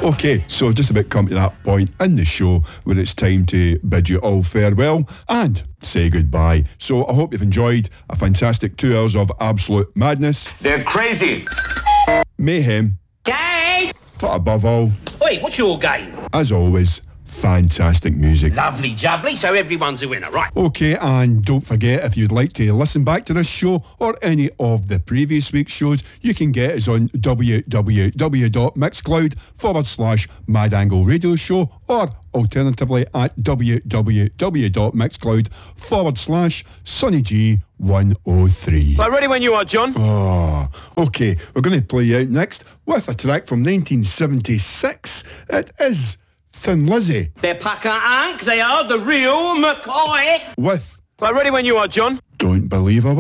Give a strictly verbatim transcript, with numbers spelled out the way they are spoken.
Okay, so just about come to that point in the show where it's time to bid you all farewell and say goodbye. So I hope you've enjoyed a fantastic two hours of absolute madness. They're crazy. Mayhem. Gay! But above all... Oi, what's your game? As always, fantastic music. Lovely jubbly, so everyone's a winner, right? Okay, and don't forget, if you'd like to listen back to this show or any of the previous week's shows, you can get us on www.mixcloud forward slash Mad Angle Radio Show, or alternatively at www.mixcloud forward slash Sonny G one oh three. Well, ready when you are, John. Oh, okay, we're going to play you out next with a track from nineteen seventy-six. It is Thin Lizzy. They're Packer Ank, they are the real McCoy. With... Well, ready when you are, John. Don't Believe I